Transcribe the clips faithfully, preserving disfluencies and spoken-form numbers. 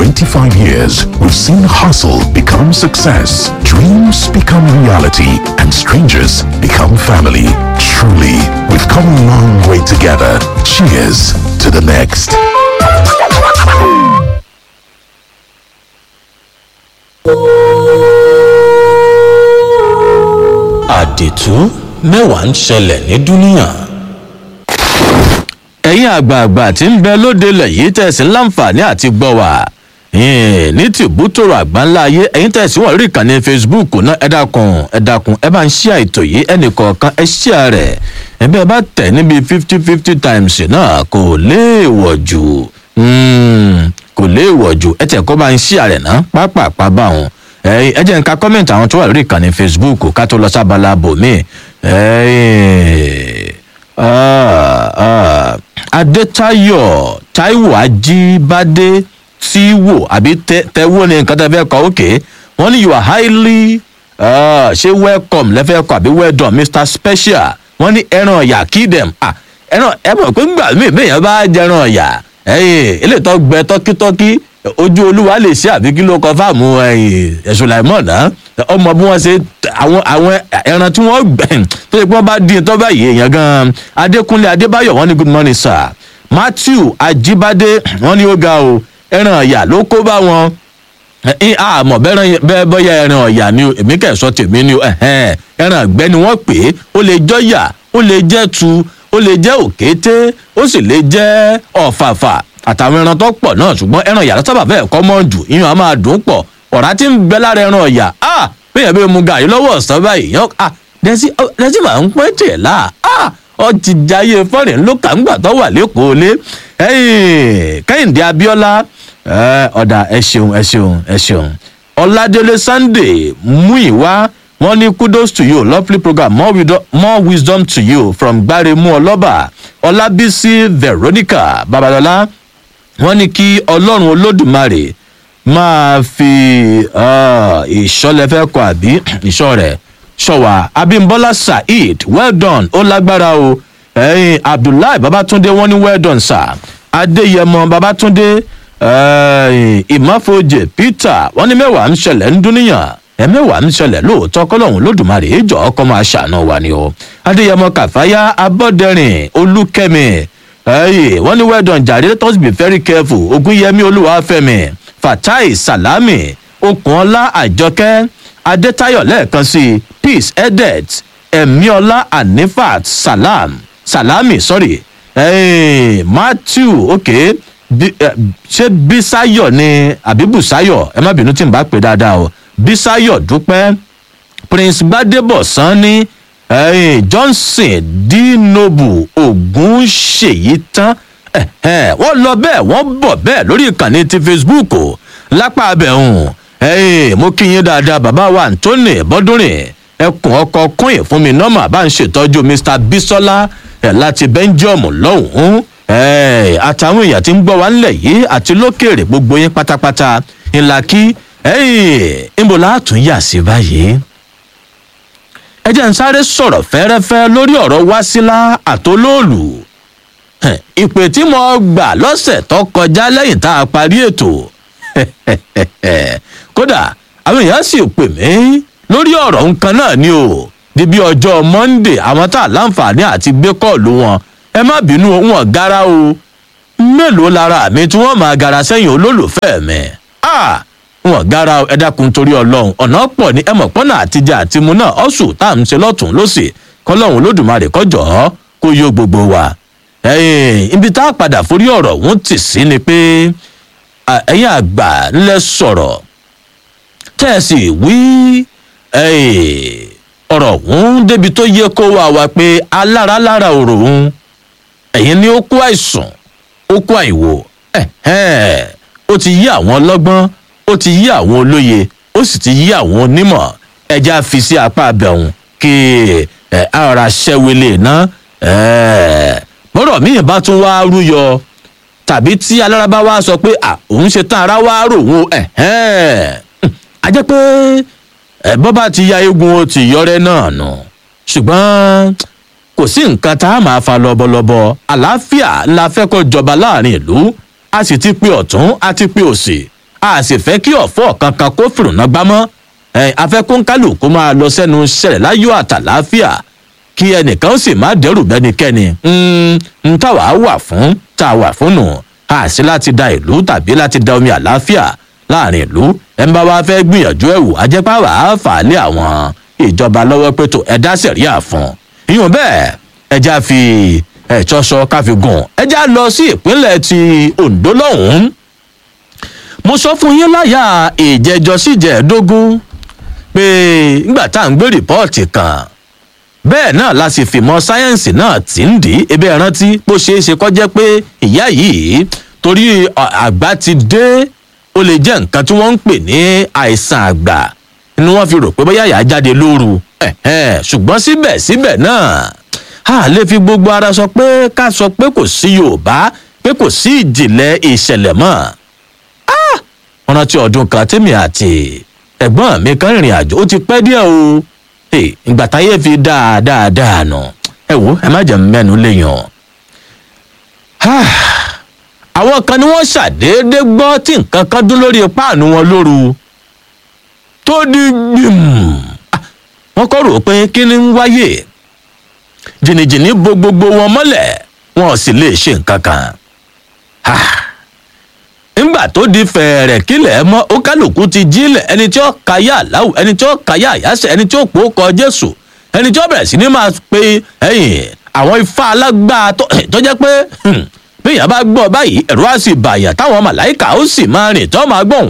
twenty-five years, we've seen hustle become success, dreams become reality, and strangers become family. Truly, we've come a long way together. Cheers to the next. Àdìtú mẹ́wàá ń ṣẹlẹ̀ ní dúníyàn. Ẹ̀yin àgbààgbà tí ń bẹ lóde lẹ̀ yìí tẹ̀sí láǹfààní àti gbọ́ wà. Ní tìbútòrò àgbáńlá ayé ẹ̀yin tẹ̀sí wọ́n rí ìkànnì Facebook náà ẹ dákun ẹ dákun ẹ bá ń ṣí àìtò yìí ẹnìkọ̀ọ̀kan ẹ ṣí àrẹ̀ ẹ bẹ́ẹ̀ bá tẹ̀ níbi fifty fifty times náà kò léèwọ̀ jù kò léèwọ̀ jù ẹ tẹ̀ kọ́ bá ń ṣí àrẹ̀ náà pápápá bá wọn. ẹ jẹ́ nǹka kọ́mẹ̀ntì àwọn tó wà lórí ìkànnì Facebook ká tó lọ sábàlá bòmí. Adétayọ̀ Táíwò Ajíbádé Tíwò àbí tẹ́wọ́ ní nǹkan tẹ́ fẹ́ kọ́ òkè wọ́n ní you are highly ṣé welcome lẹ́fẹ́ kọ́ àbí well done Mister Special wọ́n ní ẹran ọ̀yà kí dem ẹran ẹ mọ̀ pé ńgbà míì bẹ́ẹ̀ bá jẹran ọ̀yà eléyìí tó gbẹ tọ́kítọ́kí ojú olúwa lè ṣe àbí kí ló kọ fáàmù ẹ̀sùn láìmọ̀ náà ọmọ bí wọ́n ṣe àwọn àwọn ẹran tí wọ́n gbẹ̀ tó ṣe pé wọ́n bá dín tó báyìí èèyàn gan-an Adékúnlé Adébáyọ̀ wọ́n ní good morning sir Matthew Ajíbádé wọ́n ní ó ga o ẹran ọ̀yà ló kó bá wọn àmọ́ bẹ́ẹ̀ bọ́yá ẹran ọ̀yà ni èmi kẹ̀sọ́ tèmi ni ẹran ọ̀gbẹ́ ni wọ́n pè é ó lè jọ́yà ó lè jẹ́ tu ó lè jẹ́ òkété ó sì lè jẹ́ ọ̀fàfà àtàwọn ẹran tó pọ̀ náà ṣùgbọ́n ẹran ọ̀yà sábà fẹ́ẹ̀ kọ́ mọ́ jù ìyẹn a máa dùn pọ̀ ọ̀rá tí ń bẹ lára ẹran ọ̀yà bẹ́ẹ̀ bí mu gàrí lọ́wọ́ ọ̀sán báyìí yẹn lẹ́sìn máa ń pẹ́ tẹ̀ láà ọ ti jayé fọ́rin ló kà ń gbà tó wà lẹ́kọ̀ọ́ lé Kẹ́hìndé Abíọ́lá ọ̀dà ẹ ṣeun ẹ ṣeun ẹ ṣeun Ọládélé Sunday Múìwá wọ́n ní kudos to you lovely program more wisdom, more wisdom to you from Gbáremú Ọlọ́bà Ọlábísí Veronica Babalọ́lá wọ́n ní kí Ọlọ́run Olódùmarè máa fi ìṣọ́lẹ̀fẹ́ kọ àbí ìṣọ́ rẹ̀ ṣọ̀wá Abímbọ́lá Saheed well done ó lágbára o ẹ̀yin Abdullahi Babatunde wọ́n ní well done sir Adéyẹmọ Babatunde Ìmáfojè Peter wọ́n ní mẹ́wàá ń ṣẹlẹ̀ ń dúníyàn ẹ mẹ́wàá ń ṣẹlẹ̀ lóòótọ́ kọ́lọ́hún Lódùmarè ìjọ ọkọ̀ máa ṣàánú wa ni o Adéyẹmọ Kàfáyá Abọ́dẹrìn Olúkẹ́mi wọ́n ní well done jàre let us be very careful Ògúnyẹmí Olúwafẹ́mi Fatai Salami Okunola Àjọkẹ́ Adétayọ̀ lẹ́ẹ̀kan sí Peace Edet Ẹ̀míọlá Anifat Salam Salami sorry hey, Matthew okay ṣé Bísáyọ̀ ni àbí Bùsáyọ̀ ẹ má bínú tí n bá pè dáadáa o Bísáyọ̀ Dúpẹ́ Prince Gbádébọ̀ Sanni hey, Johnson Dinobu Ògúnṣèyí tán wọ́n lọ bẹ́ẹ̀ wọ́n bọ̀ bẹ́ẹ̀ lórí ìkànnì ti Facebook lápá abẹ́hùn mo kí yín dáadáa bàbá wa Anthony Bọ́dúnrin ẹkùn ọkọ̀ kúnyìn fún mi nọ́mà bá ń ṣètọ́jú Mister Bisola láti Belgium lọ́hùn-ún àtàwọn èèyàn tí ń gbọ́ wa ńlẹ̀ yìí àti lókèrè gbogbo yín pátápátá ńlá kí ńbọ̀ látún yà sí báyìí. ẹ jẹ́ ń sáré sọ̀rọ̀ fẹ́rẹ́fẹ́ lórí ọ̀rọ̀ Wásílà àtolóòlù ìpè tí mo gbà lọ́sẹ̀ tó kọjá lẹ́yìn tá a parí ètò kódà àwọn èèyàn sì pè mí lórí ọ̀rọ̀ nǹkan náà ni o di bí ọjọ́ Monday àwọn tá a láǹfààní àti gbé kọ́ọ̀lù wọn ẹ má bínú wọn gara o mélòó lára mi tí wọ́n máa gara sẹ́yìn olólùfẹ́ mi wọn gara ẹ dákun torí Ọlọ́run ọ̀nà pọ̀ ní ẹmọ̀ pọ́nà àtijọ́ àti mu náà ọ̀sùn tá à ń ṣe lọ́tún lọ́sì kọ́lọ́run Olódùmarè kọjọ́ kó yó gbogbo wa ibi tá a padà forí ọ̀rọ̀ wọn tì sí ni pé ẹ̀yin àgbà ńlẹ̀ sọ̀rọ̀ tẹ́ẹ̀sì wí ọ̀rọ̀ wọn débi tó yẹ kó wá wa pé alára lára ọ̀rọ̀ wọn ẹ̀yin ni ó kó àìsàn ó kó àìwò ó ti yí àwọn ọlọ́gbọ́n ó ti yí àwọn olóye ó sì ti yí àwọn onímọ̀ ẹja fi sí apá abẹ́hùn kí ara ṣẹ́wélé ná bọ́rọ̀ míì bá tún wá rúyọ tàbí tí alára bá wá sọ pé òun ṣe tán ara wá rò wọn a jẹ́ pé bọ́ bá ti ya eégún ó ti yọrẹ́ náà nù ṣùgbọ́n kò sí nǹkan tá a máa fa lọ́bọ̀lọ́bọ̀ àlàáfíà la fẹ́ kó jọba láàrin ìlú a sì ti pe ọ̀tún a ti pe òsì a sì fẹ́ kí ọ̀fọ́ kankan kó fìrùnà gbámọ́ afẹ́kúnkálù kó máa lọ sẹ́nu ṣẹlẹ̀ láyọ̀ àtàláfíà kí ẹnìkan ó sì má dẹ́rù bẹ́nikẹ́ni ń táwa wà fún tá a wà fún nù a sí láti da ìlú tàbí láti da omi àláfíà láàrin ìlú ẹ̀ ń bá wa fẹ́ gbìyànjú ẹ̀wò ajẹ́pàwà á fà á lé àwọn ìjọba lọ́wọ́ pé tó ẹ̀dá sẹ̀ríà fún ìyọ̀n bẹ́ẹ̀ ẹja fi ẹ̀ṣọ́ sọ ká fi gùn ẹja lọ sí ìpínlẹ̀ ti Ondo lọ́hùn-ún mo sọ fún yín láyà ìjẹjọ síjẹ̀ẹ́dógún pé nígbà tá à ń gbé rìpọ́ọ̀tì kan bẹ́ẹ̀ náà la sì fìmọ̀ sáyẹ́ǹsì náà tí ń dì í ebe ẹ̀rántí bó ṣeé ṣe kó jẹ́ pé ìyá yìí torí àgbà ti dé ó lè jẹ́ nǹkan tí wọ́n ń pè ní àìsàn àgbà ni wọ́n fi rò pé bóyá ìyá jáde lóru ṣùgbọ́n síbẹ̀síbẹ̀ náà a lè fi gbogbo ara sọ pé ká sọ pé kò sí Yorùbá pé kò sí ìjìnlẹ̀ ìṣẹ̀lẹ̀ mọ́ wọ́n rántí ọdún kan tèmi àti ẹ̀gbọ́n mi kan rìnrìn àjò ó ti pẹ́ díẹ̀ o ìgbà táyé fi dáadáa dáa nù ẹ wo ẹ má jẹ́ mẹ́nu léèyàn. àwọn kan ni wọ́n ṣàdédé gbọ́ tí nǹkan kan dún lórí páànù wọn lóru tó di gbìm wọ́n kọ́ rò pé kí ni ń wáyé jìnnìjìnnì bo gbogbo wọn mọ́lẹ̀ wọn ò sì lè ṣe nǹkan kan. nígbà tó di fẹ̀rẹ̀ kílẹ̀ mọ́ ó kálukú ti jílẹ̀ ẹni tí ó kayá aláwù ẹni tí ó kayá àyàsẹ̀ ẹni tí ó pò ó kọ Jésù ẹni tí ó bẹ̀rẹ̀ sí ní máa pe ẹ̀yìn àwọn ifá alágbá tó jẹ́ pé bíyàn bá gbọ́ báyìí ẹ̀rọ á sì bàyà táwọn màláìkà ó sì máa rìn tó máa gbọ́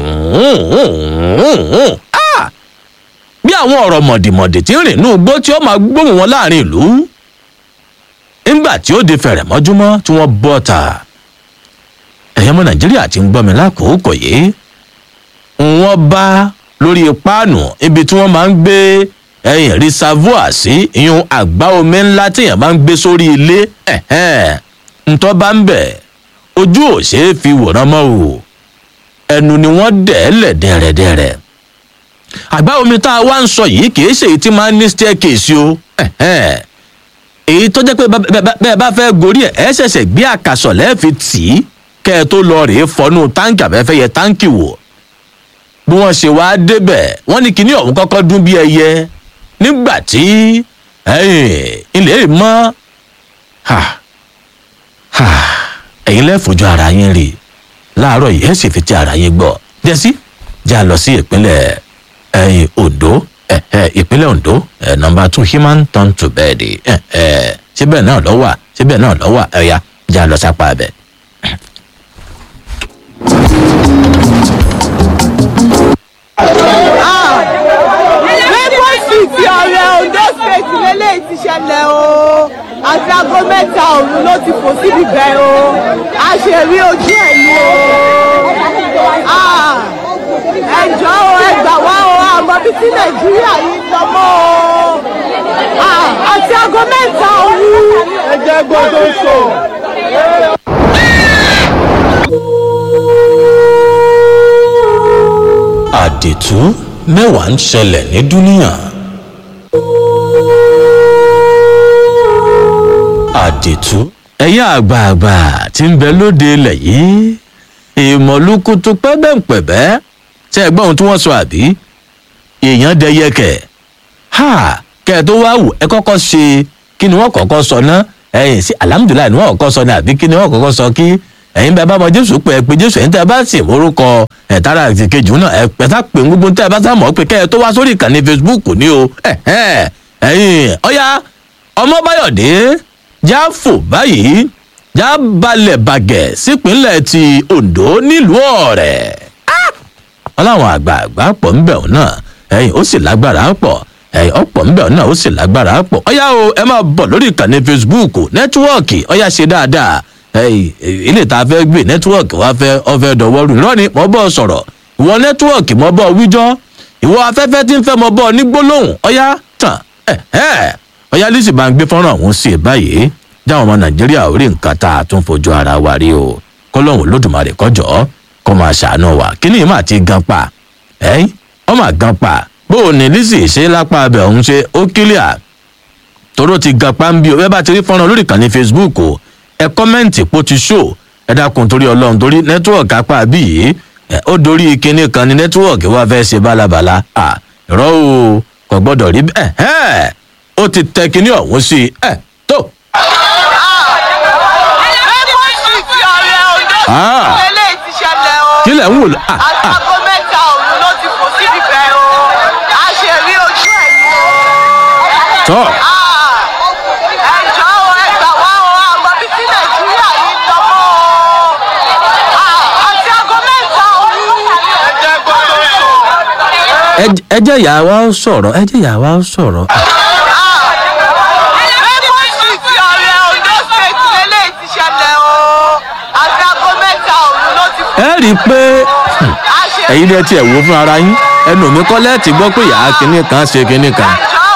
bí àwọn ọ̀rọ̀ mọ̀dìmọ̀dì tí ń rìn ní ugbó tí ó máa gbóhùn wọn láàrin ìlú nígbà tí ó di fẹ̀rẹ̀ mọ́júmọ́ tí wọ́n bọ́ ta ẹ̀yẹ́ ọmọ Nàìjíríà ti ń gbọ́ mi lákòókò yìí wọ́n bá lórí páànù ibi tí wọ́n máa ń gbé ẹ̀yìn reservoir sí ìyún àgbá omi ńlá téèyàn máa ń gbé sórí ilé ntọ́ bá ń bẹ̀ ojú ò ṣeé fi wòran mọ́ o ẹnu ni wọ́n dẹ̀ lẹ̀ dẹ̀rẹ̀dẹ̀rẹ̀ àgbá omi tá a wá ń sọ yìí kì í ṣe èyí tí máa ń ní staircase o èyí tó jẹ́ pé bẹ́ẹ̀ bá fẹ́ gorí ẹ̀ ẹ́ ṣẹ̀ṣẹ̀ gbé àkàsọ̀ lẹ́ẹ̀fi tì í kẹ́ ẹ tó lọ rèé fọnú táǹkì àbẹ́fẹ́ yẹ táǹkì wò bí wọ́n ṣe wá débẹ̀ wọ́n ní kinní ọ̀hún kọ́kọ́ dún bí ẹyẹ nígbà tí ilé mọ́ ẹ̀yin lẹ́ẹ̀fojú ara yín rí láàárọ̀ yìí ẹ̀ sì fi ti ara yín gbọ́ jẹ́sí já lọ sí ìpínlẹ̀ Ondo ìpínlẹ̀ Ondo nọ́mbà two human turn to bed síbẹ̀ náà lọ wà síbẹ̀ náà lọ wà ẹ̀yà já lọ sápá abẹ. Lagos City ọ̀rẹ́ Ondo State lélẹ́yìí ti ṣẹlẹ̀ o àti aago mẹ́ta òru ló ti fò síbi bẹ́ẹ̀ o a ṣe rí ojú ẹ̀ ní o ẹjọ́ o ẹ gbà wá o àmọ́ bí tí Nàìjíríà yìí lọ mọ́ o àti aago mẹ́ta òru ẹ jẹ́ gbọ́dọ̀ sọ. àdìtú mẹ́wàá ń ṣẹlẹ̀ ní dúníà. àdìtú ẹ̀yà àgbààgbà tí ń bẹ lóde ilẹ̀ yìí ìmọ̀lúkutu pẹ́bẹ́ǹpẹ̀bẹ́ tí ẹ gbọ́ ohun tí wọ́n sọ àbí èèyàn dẹyẹkẹ̀ ha kẹ́ ẹ tó wá wù ẹ kọ́kọ́ ṣe kí ni wọ́n kọ́kọ́ sọ ná ẹ̀yìn sí alhamdulilayi ni wọ́n kọ́kọ́ sọ ní àbí kí ni wọ́n kọ́kọ́ sọ kí ẹ̀yin bẹ́ẹ̀ bá mọ Jésù pé ẹ pé Jésù ẹ̀yin tẹ́ ẹ bá sì morúkọ ẹ̀tára àti kejì náà ẹ pẹ̀tà pé gbogbo tẹ́ ẹ bá sá mọ̀ pé kẹ́ ẹ tó wá sórí ìkànnì Facebook ní o ẹ̀yin ọ̀ya Ọmọbáyọ̀dé já fò báyìí já balẹ̀ bàgẹ̀ sípínlẹ̀ ti Ondo nílùú Ọ̀rẹ́ wọn láwọn àgbààgbà pọ̀ ń bẹ̀ ọ́ náà ẹ̀yin ó sì lágbára pọ̀ ẹ̀yin ọ̀pọ̀ ń bẹ̀ ọ́ náà ó sì lágbára pọ̀ ọ̀ya o ẹ máa bọ̀ lórí ìkànnì Facebook nẹ́tíwọ́ọ̀kì ọ̀ya ṣe dáadáa ilé tá a fẹ́ gbé nẹ́tíwọ́ọ̀kì wa fẹ́ ọ̀fẹ́ dọ̀wọ́rù lọ́ni mọ́ bọ́ sọ̀rọ̀ ìwọ nẹ́tíwọ́ọ̀kì mọ́ bọ́ wíjọ́ ìwọ afẹ́fẹ́ tí ń fẹ́ mọ́ bọ́ ní gbólóhùn ọ̀yá tàn ọ̀yá lísì bá ń gbé fọ́nrán ọ̀hún sí i báyìí jáwọn ọmọ Nàìjíríà orí nǹkan tá a tún fojú ara wa rí o kọ́lọ́hún Lódùmarè kọjọ́ kó máa ṣàánú wa kí ni ìmọ̀ àti gan pa ẹ̀yìn ọmọ gan pa bó o ní lísì ṣe lápá abẹ ọ̀hún ṣe ó kílíà toró ti gan pa ń bí o bẹ́ẹ̀ bá ti rí fọ́nrán lórí ìkànnì Facebook o ẹ kọ́mẹ́ǹtì pó ti ṣó ẹ dákun torí Ọlọ́run torí nẹ́tíwọ̀kì apá bí yìí ó dorí kinní kan ní nẹ́tíwọ̀kì wá fẹ́ ṣe bálabàla ìrọ́ o kò gbọ́dọ̀ rí bẹ́ẹ̀ ó ti tẹ kinní ọ̀hún sí i tó. kí lẹ̀ ń wò lọ. àtàgọ́ mẹ́ta òru ló ti fò síbi bẹ́ẹ̀ o a ṣe rí ojú ẹ̀ ní o. tọ́. ẹjọ́ o ẹgbà wá o àmọ́ bí tí nàìjíríà yìí lọ mọ́ o àti aago mẹ́ta òru. ẹjẹ́ gbọ́dọ̀ sọ. ẹ jẹ́ ìyá wa ó sọ̀rọ̀ ẹ jẹ́ ìyá wa ó sọ̀rọ̀. ẹ rí i pé ẹ̀yin dẹ́ tiẹ̀ wò fún ara yín ẹnu mi kọ́ lẹ́ẹ̀tì gbọ́ pé ìyá kínní kan ṣe kínní kan.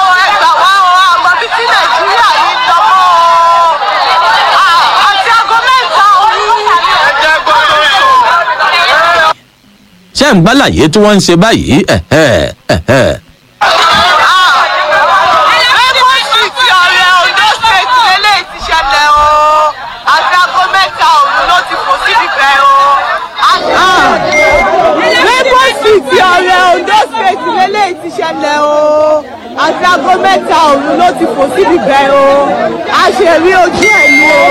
ṣé ń gbálàyé tí wọ́n ń ṣe báyìí ẹ̀hẹ́ ẹ̀hẹ́. ti ọ̀rẹ́ Ondo State lélẹ́yìí ti ṣẹlẹ̀ o àti aago mẹ́ta òru ló ti fò síbi bẹ́ẹ̀ o a ṣe rí ojú ẹ̀ ní o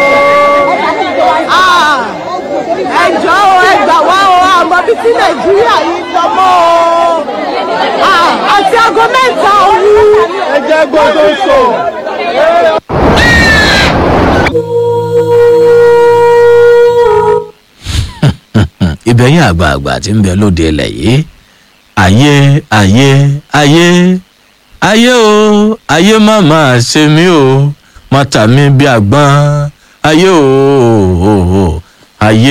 ẹjọ́ o ẹgbà wá o àmọ́ bí tí nàìjíríà yìí lọ mọ́ o àti aago mẹ́ta òru. ẹ jẹ́ gbọ́dọ̀ sọ. ibẹ̀yìn àgbààgbà tí ń bẹ lóde ilẹ̀ yìí ayé ayé ayé ayé o ayé má máa ṣe mí o má tà mí bí àgbọn ayé o ayé.